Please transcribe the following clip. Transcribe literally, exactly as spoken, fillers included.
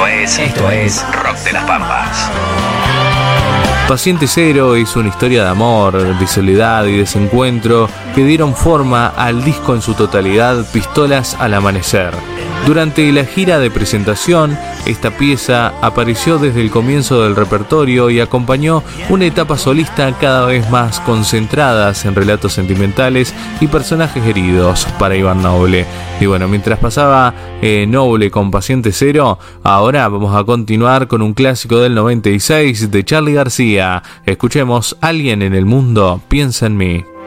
es, esto es Rock de las Pampas. Paciente Cero es una historia de amor, de soledad y desencuentro que dieron forma al disco en su totalidad, Pistolas al Amanecer. Durante la gira de presentación, esta pieza apareció desde el comienzo del repertorio y acompañó una etapa solista cada vez más concentradas en relatos sentimentales y personajes heridos para Iván Noble. Y bueno, mientras pasaba eh, Noble con Paciente Cero, ahora vamos a continuar con un clásico del noventa y seis de Charly García. Escuchemos Alguien en el mundo piensa en mí.